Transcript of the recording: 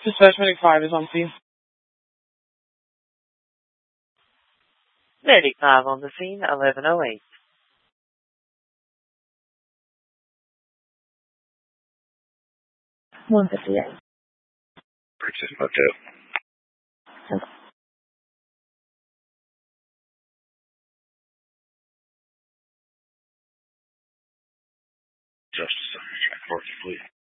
Dispatch Medic 5 is on scene. Medic 5 on the scene, 1108. $158. Purchase motel. Justice, 40, please.